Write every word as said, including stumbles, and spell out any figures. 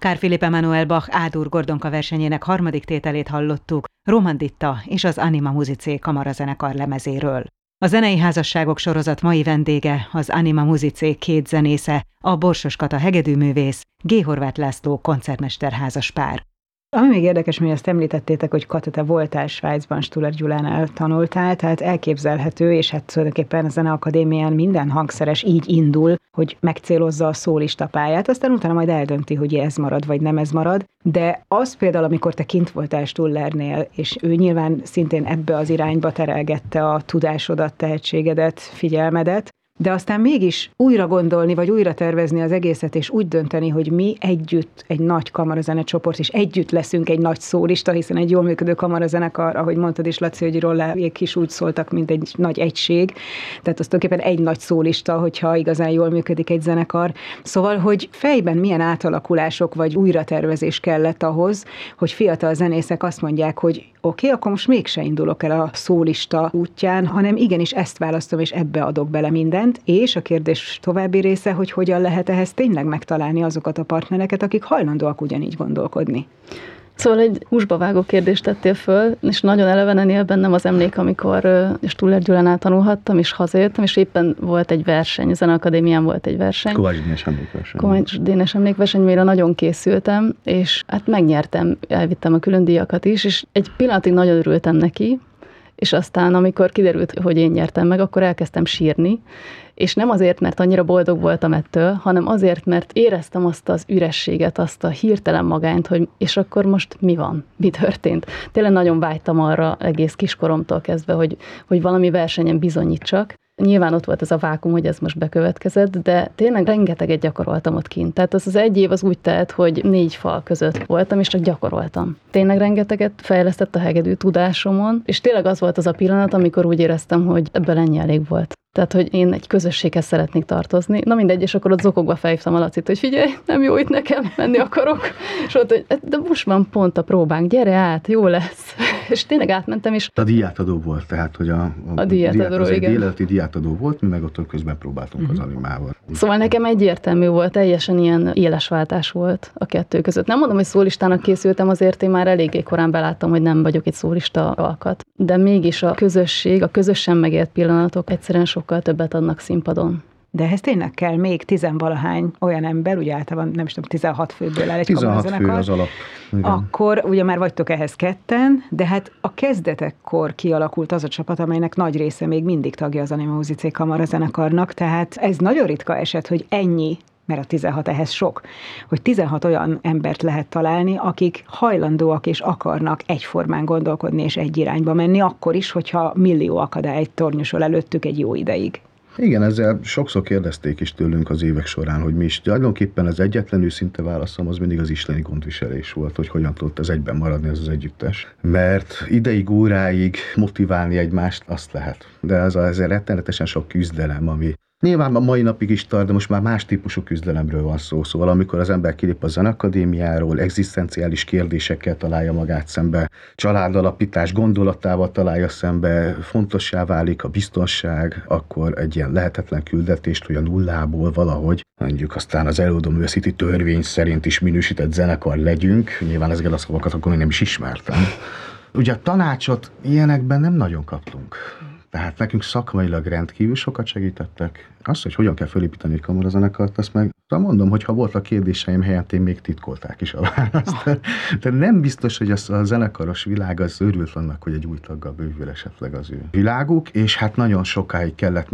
Carl Philipp Emanuel Bach A-dur Gordonka versenyének harmadik tételét hallottuk Roman Ditta és az Anima Musicae kamarazenekar lemezéről. A zenei házasságok sorozat mai vendége az Anima Musicae két zenésze, a Borsos Kata hegedűművész, G. Horváth László koncertmester házaspár. Ami még érdekes, hogy azt említettétek, hogy Kata, te voltál Svájcban, Stuller Gyulánál tanultál, tehát elképzelhető, és hát tulajdonképpen a Zeneakadémián minden hangszeres így indul, hogy megcélozza a szólista pályát, aztán utána majd eldönti, hogy ez marad, vagy nem ez marad. De az például, amikor te kint voltál Stullernél, és ő nyilván szintén ebbe az irányba terelgette a tudásodat, tehetségedet, figyelmedet, de aztán mégis újra gondolni, vagy újra tervezni az egészet, és úgy dönteni, hogy mi együtt egy nagy kamarazenecsoport, és együtt leszünk egy nagy szólista, hiszen egy jól működő kamarazenekar, ahogy mondtad is, Laci, hogy Rolláék is úgy szóltak, mint egy nagy egység. Tehát az tulajdonképpen egy nagy szólista, hogyha igazán jól működik egy zenekar. Szóval, hogy fejben milyen átalakulások, vagy újratervezés kellett ahhoz, hogy fiatal zenészek azt mondják, hogy oké, okay, akkor most mégse indulok el a szólista útján, hanem igenis ezt választom, és ebbe adok bele mindent. És a kérdés további része, hogy hogyan lehet ehhez tényleg megtalálni azokat a partnereket, akik hajlandóak ugyanígy gondolkodni. Szóval egy húsba vágó kérdést tettél föl, és nagyon elevenen él bennem az emlék, amikor Stuller Gyulánál tanulhattam, és hazajöttem, és éppen volt egy verseny, a Zeneakadémián volt egy verseny. Kovács Dénes emlékverseny. Kovács Dénes emlékverseny, mire nagyon készültem, és hát megnyertem, elvittem a külön díjakat is, és egy pillanatig nagyon örültem neki, és aztán, amikor kiderült, hogy én nyertem meg, akkor elkezdtem sírni, és nem azért, mert annyira boldog voltam ettől, hanem azért, mert éreztem azt az ürességet, azt a hirtelen magányt, hogy és akkor most mi van? Mi történt? Tényleg nagyon vágytam arra egész kiskoromtól kezdve, hogy, hogy valami versenyen bizonyítsak. Nyilván ott volt ez a vákum, hogy ez most bekövetkezett, de tényleg rengeteget gyakoroltam ott kint. Tehát az az egy év az úgy telt, hogy négy fal között voltam, és csak gyakoroltam. Tényleg rengeteget fejlesztett a hegedű tudásomon, és tényleg az volt az a pillanat, amikor úgy éreztem, hogy ebből ennyi elég volt. Tehát, hogy én egy közösséghez szeretnék tartozni. Na mindegy, és akkor ott zokogva felhívtam a Lacit, hogy figyelj, nem jó itt nekem, menni akarok. És ott, hogy de most van pont a próbánk, gyere át, jó lesz. És tényleg átmentem, és... A díjátadó volt, tehát, hogy a, a, a díjátadó, az igen. egy délelőtti díjátadó volt, mi meg ott közben próbáltunk uh-huh. az animával. Szóval nekem egyértelmű volt, teljesen ilyen éles váltás volt a kettő között. Nem mondom, hogy szólistának készültem, azért én már eléggé korán beláttam, hogy nem vagyok egy szólista alkat. De mégis a közösség, a közösen megélt pillanatok egyszerűen sokkal többet adnak színpadon. De ehhez tényleg kell még tizenvalahány olyan ember, ugye általában nem is tudom, tizenhat főből áll egy tizenhat fő az alap. Igen. Akkor ugye már vagytok ehhez ketten, de hát a kezdetekkor kialakult az a csapat, amelynek nagy része még mindig tagja az Anima Musicae kamarazenekarnak, tehát ez nagyon ritka eset, hogy ennyi, mert a tizenhat ehhez sok, hogy tizenhat olyan embert lehet találni, akik hajlandóak és akarnak egyformán gondolkodni és egy irányba menni, akkor is, hogyha millió akadály tornyosul előttük egy jó ideig. Igen, ezzel sokszor kérdezték is tőlünk az évek során, hogy mi is. Tulajdonképpen az egyetlen őszinte válaszom az mindig az isteni gondviselés volt, hogy hogyan tudott ez egyben maradni ez az együttes. Mert ideig, óráig motiválni egymást azt lehet. De ez a, ez a rettenetesen sok küzdelem, ami nyilván a mai napig is tart, de most már más típusú küzdelemről van szó. Szóval amikor az ember kilép a Zeneakadémiáról, egzisztenciális kérdésekkel találja magát szembe, családalapítás gondolatával találja szembe, fontossá válik a biztonság, akkor egy ilyen lehetetlen küldetést, hogy a nullából valahogy, mondjuk aztán az előadó művészeti törvény szerint is minősített zenekar legyünk. Nyilván ezeket a szavakat akkor még nem is ismertem. Ugye a tanácsot ilyenekben nem nagyon kaptunk. Tehát nekünk szakmailag rendkívül sokat segítettek. Azt, hogy hogyan kell felépíteni egy kamarazenekart, azt meg mondom, hogy ha voltak kérdéseim helyett, én még titkolták is a választ. Oh. Tehát nem biztos, hogy az a zenekaros világ az örült annak, hogy egy új taggal bővül esetleg az ő világuk, és hát nagyon sokáig kellett